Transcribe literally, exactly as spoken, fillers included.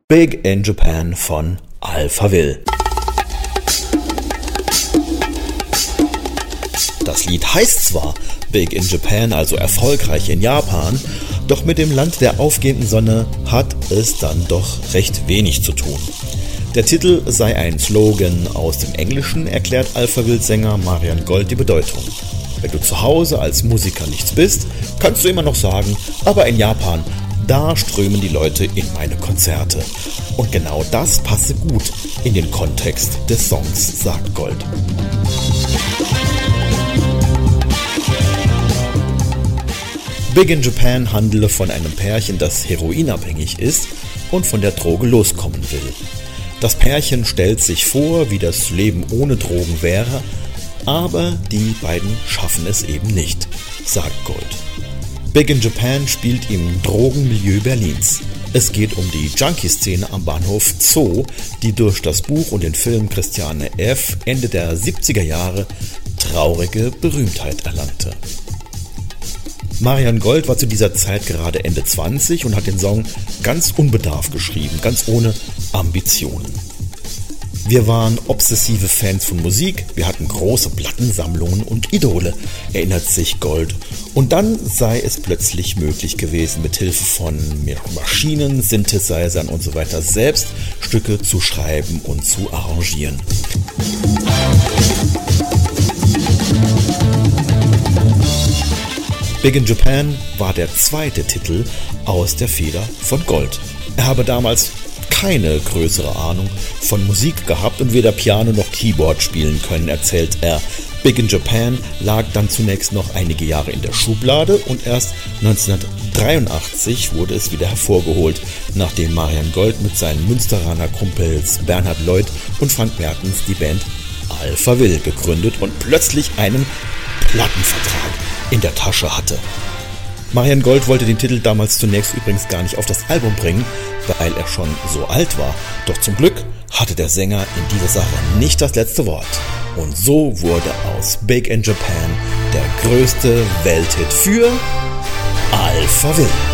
Big in Japan von Alphaville. Das Lied heißt zwar Big in Japan, also erfolgreich in Japan, doch mit dem Land der aufgehenden Sonne hat es dann doch recht wenig zu tun. Der Titel sei ein Slogan aus dem Englischen, erklärt Alphaville-Sänger Marian Gold die Bedeutung. Wenn du zu Hause als Musiker nichts bist, kannst du immer noch sagen, aber in Japan, da strömen die Leute in meine Konzerte. Und genau das passe gut in den Kontext des Songs, sagt Gold. Big in Japan handele von einem Pärchen, das heroinabhängig ist und von der Droge loskommen will. Das Pärchen stellt sich vor, wie das Leben ohne Drogen wäre, aber die beiden schaffen es eben nicht, sagt Gold. Big in Japan spielt im Drogenmilieu Berlins. Es geht um die Junkie-Szene am Bahnhof Zoo, die durch das Buch und den Film Christiane F. Ende der siebziger Jahre traurige Berühmtheit erlangte. Marian Gold war zu dieser Zeit gerade Ende zwanzig und hat den Song ganz unbedarft geschrieben, ganz ohne Ambitionen. Wir waren obsessive Fans von Musik, wir hatten große Plattensammlungen und Idole, erinnert sich Gold. Und dann sei es plötzlich möglich gewesen, mit Hilfe von Maschinen, Synthesizern und so weiter selbst Stücke zu schreiben und zu arrangieren. Big in Japan war der zweite Titel aus der Feder von Gold. Er habe damals keine größere Ahnung von Musik gehabt und weder Piano noch Keyboard spielen können, erzählt er. Big in Japan lag dann zunächst noch einige Jahre in der Schublade und erst neunzehnhundertdreiundachtzig wurde es wieder hervorgeholt, nachdem Marian Gold mit seinen Münsteraner Kumpels Bernhard Lloyd und Frank Mertens die Band Alphaville gegründet und plötzlich einen Plattenvertrag in der Tasche hatte. Marian Gold wollte den Titel damals zunächst übrigens gar nicht auf das Album bringen, weil er schon so alt war. Doch zum Glück hatte der Sänger in dieser Sache nicht das letzte Wort. Und so wurde aus Big in Japan der größte Welthit für Alphaville.